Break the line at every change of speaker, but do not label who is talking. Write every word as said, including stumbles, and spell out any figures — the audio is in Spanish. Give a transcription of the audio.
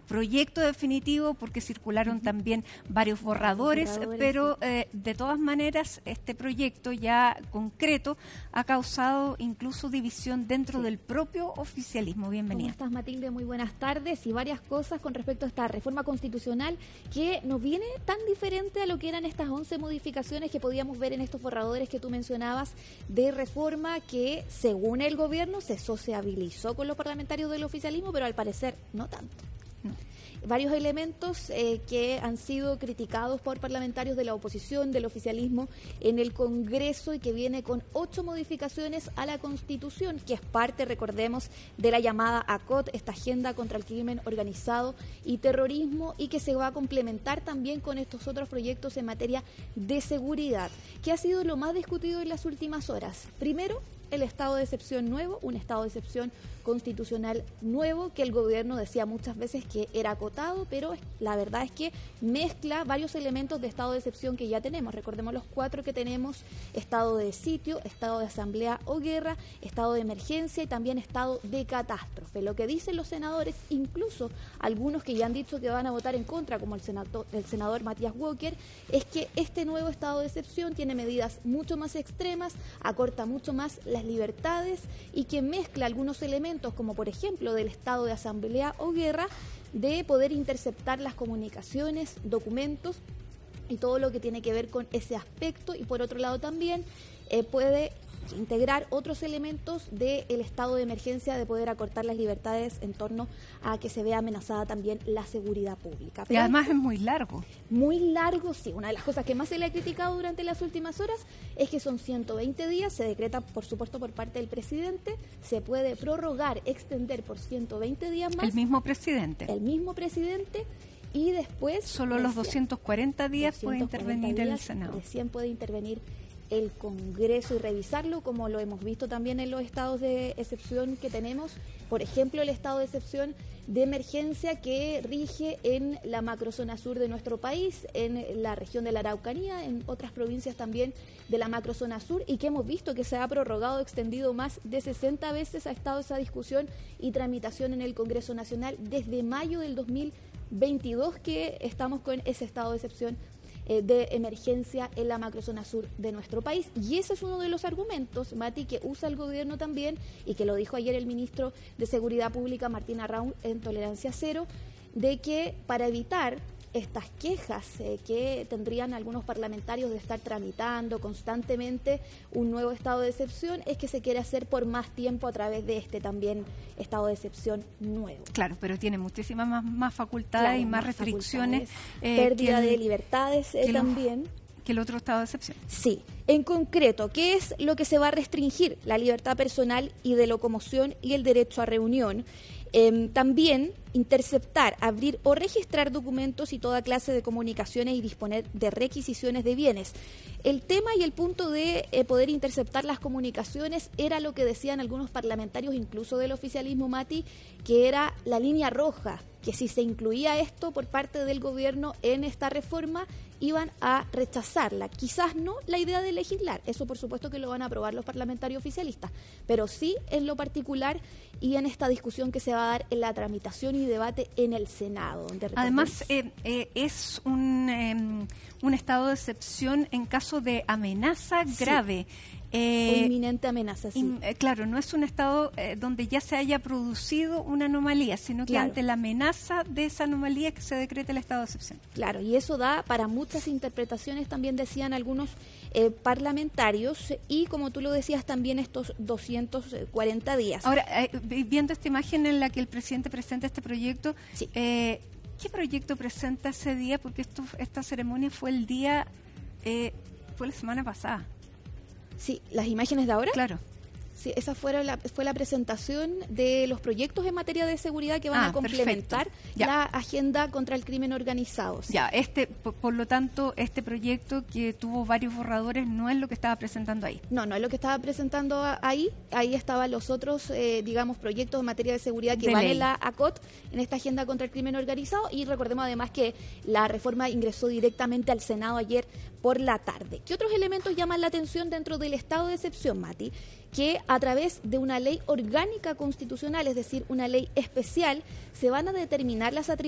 proyecto definitivo porque circularon uh-huh. también varios borradores, borradores pero sí. eh, de todas maneras este proyecto ya concreto ha causado incluso división dentro sí. del propio oficialismo. Bienvenida.
¿Cómo estás, Matilde? Muy buenas tardes. Y varias cosas con respecto a esta reforma constitucional que nos viene tan diferente a lo que eran estas once modificaciones que podíamos ver en estos borradores que tú mencionabas de reforma que, según el gobierno, se sociabilizó con los parlamentarios del oficialismo, pero al parecer no tanto. No. Varios elementos eh, que han sido criticados por parlamentarios de la oposición, del oficialismo en el Congreso y que viene con ocho modificaciones a la Constitución, que es parte, recordemos, de la llamada A C O T, esta agenda contra el crimen organizado y terrorismo, y que se va a complementar también con estos otros proyectos en materia de seguridad, que ha sido lo más discutido en las últimas horas. Primero, el estado de excepción nuevo, un estado de excepción constitucional nuevo que el gobierno decía muchas veces que era acotado, pero la verdad es que mezcla varios elementos de estado de excepción que ya tenemos. Recordemos los cuatro que tenemos: estado de sitio, estado de asamblea o guerra, estado de emergencia y también estado de catástrofe. Lo que dicen los senadores, incluso algunos que ya han dicho que van a votar en contra, como el senador, el senador Matías Walker, es que este nuevo estado de excepción tiene medidas mucho más extremas, acorta mucho más la las libertades y que mezcla algunos elementos, como por ejemplo del estado de asamblea o guerra, de poder interceptar las comunicaciones, documentos y todo lo que tiene que ver con ese aspecto, y por otro lado también eh, puede integrar otros elementos del estado de emergencia, de poder acortar las libertades en torno a que se vea amenazada también la seguridad pública.
Pero y además esto, es muy largo.
Muy largo, sí. Una de las cosas que más se le ha criticado durante las últimas horas es que son ciento veinte días, se decreta por supuesto por parte del presidente, se puede prorrogar, extender por ciento veinte días más.
El mismo presidente.
El mismo presidente. Y después...
Solo recién, los doscientos cuarenta días puede intervenir días, el Senado.
Recién puede intervenir el Congreso y revisarlo, como lo hemos visto también en los estados de excepción que tenemos. Por ejemplo, el estado de excepción de emergencia que rige en la macrozona sur de nuestro país, en la región de la Araucanía, en otras provincias también de la macrozona sur, y que hemos visto que se ha prorrogado, extendido más de sesenta veces, ha estado esa discusión y tramitación en el Congreso Nacional desde mayo del dos mil veintidós que estamos con ese estado de excepción de emergencia en la macrozona sur de nuestro país. Y ese es uno de los argumentos, Mati, que usa el gobierno también, y que lo dijo ayer el ministro de Seguridad Pública, Martín Arraun, en Tolerancia Cero, de que para evitar estas quejas eh, que tendrían algunos parlamentarios de estar tramitando constantemente un nuevo estado de excepción, es que se quiere hacer por más tiempo a través de este también estado de excepción nuevo.
Claro, pero tiene muchísimas más, más facultades claro, y más, más restricciones.
Eh, pérdida el, de libertades eh, también.
Lo, que el otro estado de excepción.
Sí. En concreto, ¿qué es lo que se va a restringir? La libertad personal y de locomoción y el derecho a reunión. Eh, también interceptar, abrir o registrar documentos y toda clase de comunicaciones y disponer de requisiciones de bienes. El tema y el punto de eh, poder interceptar las comunicaciones era lo que decían algunos parlamentarios, incluso del oficialismo, Mati, que era la línea roja, que si se incluía esto por parte del gobierno en esta reforma, iban a rechazarla. Quizás no la idea de legislar, eso por supuesto que lo van a aprobar los parlamentarios oficialistas, pero sí en lo particular y en esta discusión que se va a dar en la tramitación y debate en el Senado. Donde
además eh, eh, es un, eh, un estado de excepción en caso de amenaza
sí.
grave.
Eh, o inminente amenaza, sí.
In, eh, claro, no es un estado eh, donde ya se haya producido una anomalía, sino que claro. ante la amenaza de esa anomalía que se decrete el estado de excepción.
Claro, y eso da para muchas interpretaciones, también decían algunos eh, parlamentarios, y como tú lo decías, también estos doscientos cuarenta días.
Ahora, eh, viendo esta imagen en la que el presidente presenta este proyecto,
sí.
eh, ¿qué proyecto presenta ese día? Porque esto, esta ceremonia fue el día, eh, fue la semana pasada.
Sí, las imágenes de ahora.
Claro.
Sí, esa fue la, fue la presentación de los proyectos en materia de seguridad que van
ah,
a complementar la agenda contra el crimen organizado. ¿Sí?
Ya, este, por, por lo tanto, este proyecto que tuvo varios borradores no es lo que estaba presentando ahí.
No, no es lo que estaba presentando ahí. Ahí estaban los otros, eh, digamos, proyectos en materia de seguridad que
de
van
ley.
en la A C O T, en esta agenda contra el crimen organizado. Y recordemos además que la reforma ingresó directamente al Senado ayer por la tarde. ¿Qué otros elementos llaman la atención dentro del estado de excepción, Mati? Que a través de una ley orgánica constitucional, es decir, una ley especial, se van a determinar las atribuciones